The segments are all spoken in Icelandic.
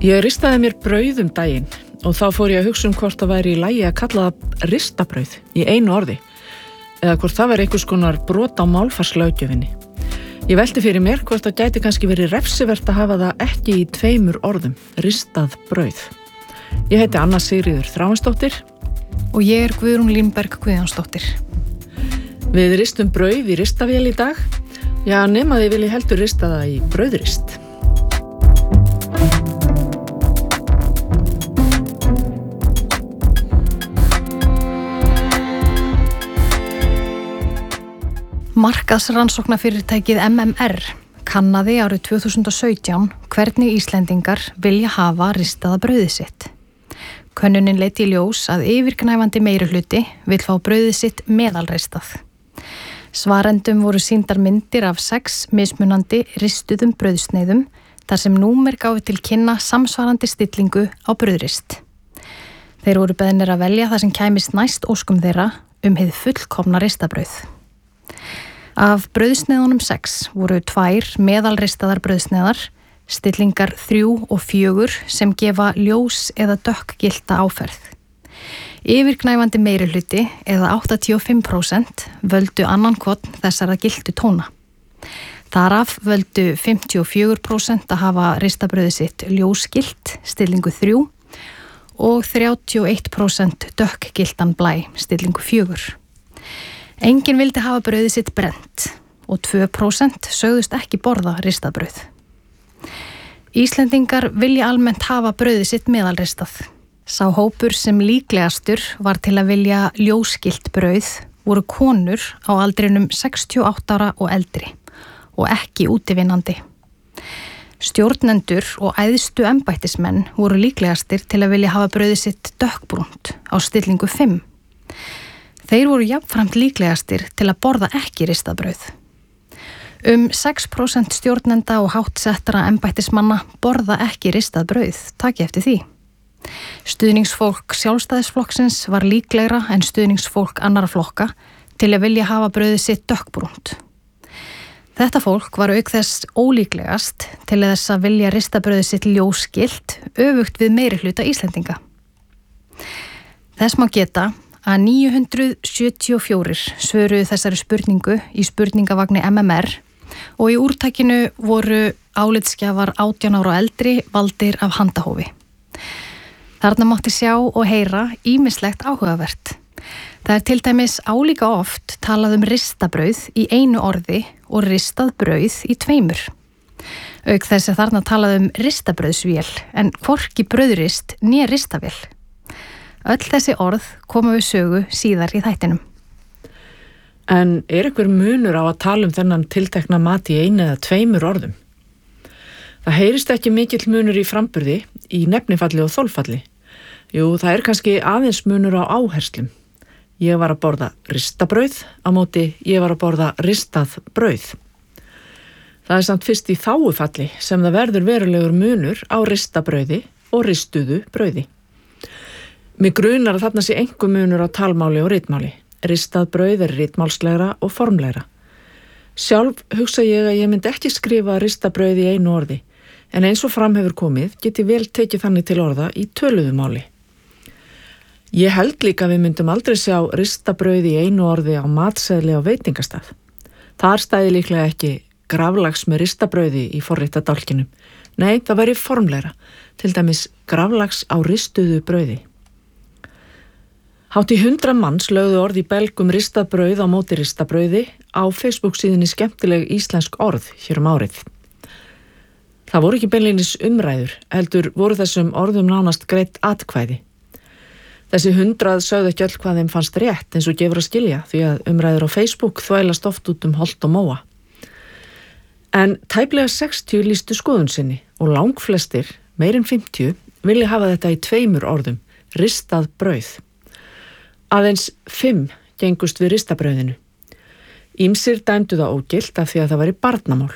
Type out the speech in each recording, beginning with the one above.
Ég ristaði mér brauð daginn og þá fór ég að hugsa hvort það væri í lagi að kalla það ristabrauð í einu orði eða hvort það væri einhvers konar brot á málfarslöggjöfinni. Ég velti fyrir mér hvort það gæti kannski verið refsivert að hafa það ekki í 2 orðum, ristað brauð. Ég heiti Anna Sigríður Þráinsdóttir og ég Guðrún Línberg Guðjónsdóttir. Við ristum brauð í ristavél í dag. Já, nema þið vilji heldur rista það í brauðrist. Markaðsrannsóknarfyrirtækið MMR kannaði árið 2017 hvernig Íslendingar vilja hafa ristaða brauðið sitt. Könnunin leiddi í ljós að yfirgnæfandi meirihluti vill fá brauðið sitt meðalristað. Svarendum voru sýndar myndir af 6 mismunandi ristuðum brauðsneiðum þar sem númer gáfu til kynna samsvarandi stillingu á brauðrist. Þeir voru beðnir að velja það sem kæmist næst óskum þeirra hið fullkomna ristabrauð. Af brauðsneiðunum 6 voru 2 meðalristaðar brauðsneiðar, stillingar 3 og 4 sem gefa ljós eða dökkgilta áferð. Yfirgnæfandi meirihluti eða 85% völdu annan hvorn þessara giltu tóna. Þaraf völdu 54% að hafa ristabrauðið sitt ljósgilt, stillingu 3 og 31% dökkgiltan blæ, stillingu 4. Enginn vildi hafa brauðið sitt brennt og 2% sögðust ekki borða ristabrauð. Íslendingar vilja almennt hafa brauðið sitt meðalristað. Sá hópur sem líklegastur var til að vilja ljósgilt brauð voru konur á aldrinum 68 ára og eldri og ekki útivinnandi. Stjórnendur og æðstu embættismenn voru líklegastir til að vilja hafa brauðið sitt dökkbrúnt á stillingu 5. Þeir voru jafnframt líklegastir til að borða ekki ristabrauð. 6% stjórnenda og háttsettara embættismanna borða ekki ristað brauð, taki eftir því. Stuðningsfólk Sjálfstæðisflokksins var líklegra en stuðningsfólk annarra flokka til að vilja hafa brauðið sitt dökkbrúnt. Þetta fólk var auk þess ólíklegast til þess að vilja ristabrauðið sitt ljósgilt, öfugt við meirihluta Íslendinga. Þess má geta að 974 svöruðu þessari spurningu í spurningavagni MMR og í úrtakinu voru álitsgjafar 18 ára og eldri valdir af handahófi. Þarna mátti sjá og heyra ýmislegt áhugavert. Það er til dæmis álíka oft talað ristabrauð í einu orði og ristað brauð í 2. Auk þess að þarna talað ristabrauðsvél en hvorki brauðrist né ristavél. Öll þessi orð koma við sögu síðar í þættinum. En einhver munur á að tala þennan tiltekna mat í 1 eða 2 orðum? Það heyrist ekki mikill munur í framburði, í nefnifalli og þolfalli. Jú, það kannski aðeins munur á áherslum. Ég var að borða ristabrauð, á móti ég var að borða ristað brauð. Það samt fyrst í þágufalli sem það verður verulegur munur á ristabrauði og ristuðu brauði. Mig grunar að þarna sé einhver munur á talmáli og ritmáli. Ristað brauð ritmálslegra og formlegra. Sjálf hugsa ég að ég myndi ekki skrifa ristabrauð í einu orði, en eins og fram hefur komið get ég vel tekið þannig til orða í töluðu máli. Ég held líka að við myndum aldrei sjá ristabrauð í einu orði á matseðli á veitingastað. Þar stæði líklega ekki graflags með ristabrauði í forréttadálkinum. Nei, það væri formlegra, til dæmis graflags á ristuðu brauði. Hátt í 100 manns lögðu orð í belgum ristað brauð á móti ristabrauði á Facebook síðunni skemmtileg íslensk orð hér árið. Það voru ekki beinlínis umræður, heldur voru þessum orðum nánast greitt atkvæði. Þessi 100 sögðu ekki öll hvað þeim fannst rétt eins og gefur að skilja því að umræður á Facebook þvælast oft út holt og móa. En tæplega 60 lýstu skoðun sinni og langflestir, meir en 50, vilja hafa þetta í 2 orðum, ristað brauð. Aðeins 5 gengust við ristabrauðinu. Ýmsir dæmdu það ógilt af því að það væri barnamál.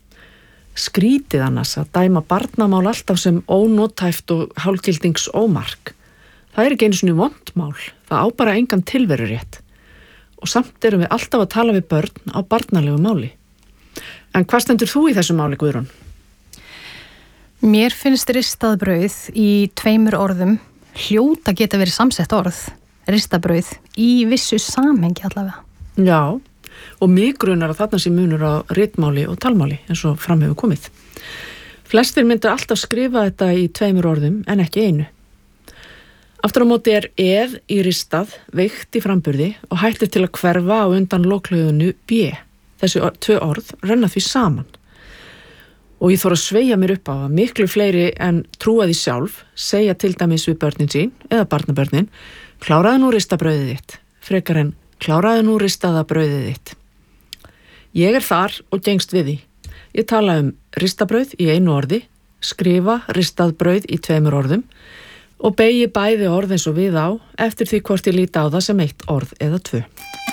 Skrítið annars að dæma barnamál alltaf sem ónótæft og hálfgildings ómark. Það ekki einu sinni vont mál, það á bara engan tilverurétt. Og samt erum við alltaf að tala við börn á barnalegu máli. En hvað stendur þú í þessu máli, Guðrún? Mér finnst ristað brauð í 2 orðum hljóta geta verið samsett orð, ristabrauð, í vissu samhengi allavega. Já, og mig grunar að þarna sé munur á ritmáli og talmáli eins og fram hefur komið. Flestir myndu alltaf skrifa þetta í 2 orðum en ekki einu. Aftur á móti eð í ristað veikt í framburði og hættir til að hverfa á undan lokhlöðunu b. Þessi 2 orð renna því saman. Og ég þarf að sveigja mér upp á að miklu fleiri en trúa því sjálf segja til dæmis við börnin sín eða barnabörnin: kláraðu nú ristabrauðið þitt, frekar en kláraðu nú ristaða brauðið þitt. Ég þar og gengst við því. Ég tala ristabrauð í 1 orði, skrifa ristað brauð í 2 orðum og beygi bæði orð eins og við á eftir því hvort ég líti á það sem 1 orð eða 2.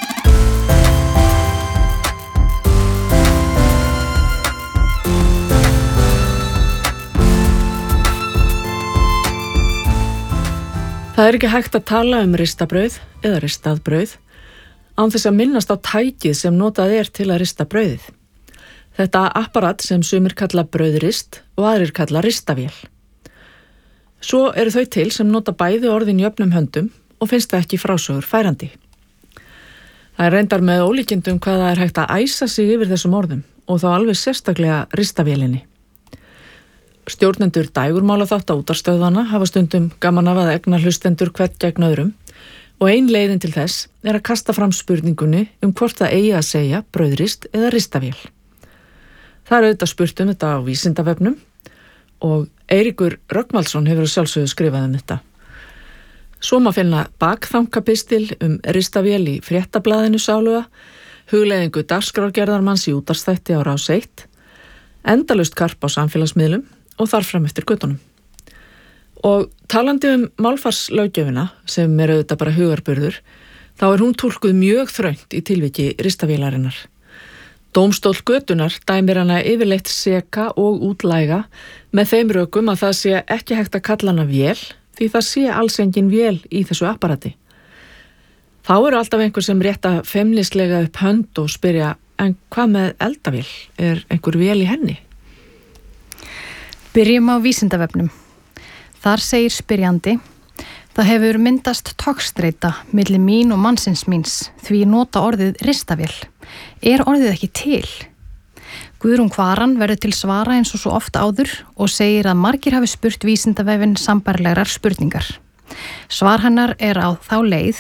Það ekki hægt að tala ristabrauð eða ristað brauð án þess að minnast á tækið sem notað til að rista brauðið. Þetta apparat sem sumir kalla brauðrist og aðrir kalla ristavél. Svo eru þau til sem nota bæði orðin jöfnum höndum og finnst það ekki frásögur færandi. Það reyndar með ólíkindum hvað það hægt að æsa sig yfir þessum orðum og þá alveg sérstaklega ristavélinni. Stjórnendur dægurmálaþátta útvarpsstöðvanna hafa stundum gaman af að egna hlustendur hvert gegn öðrum og ein leiðin til þess að kasta fram spurningunni hvort það eigi að segja brauðrist eða ristavél. Það auðvitað spurt þetta á Vísindavefnum og Eiríkur Rögnvaldsson hefur sjálfsögðu skrifað þetta. Svo má finna bakþankapistil ristavél í Fréttablaðinu sáluga, hugleiðingu dagskrárgerðarmanns í útvarpsþætti á Rás 1, endalaust karp á samfélagsmiðlum og þar fram eftir göttunum. Og talandi málfarslöggjöfina, sem auðvitað bara hugarburður, þá hún túlkuð mjög þröngt í tilviki ristavélarinnar. Dómstóll götunar dæmir hana yfirleitt seka og útlæga með þeim rökum að það sé ekki hægt að kalla hana vél, því það sé alls engin vél í þessu apparati. Þá alltaf einhver sem rétta feimnislega upp hönd og spyrja: en hvað með eldavél? Einhver vél í henni? Byrjum á Vísindavefnum. Þar segir spyrjandi: það hefur myndast togstreita milli mín og mannsins míns því nota orðið ristavél. Orðið ekki til? Guðrún Kvaran verður til svara eins og svo oft áður og segir að margir hafi spurt Vísindavefinn sambærilegar spurningar. Svar hennar á þá leið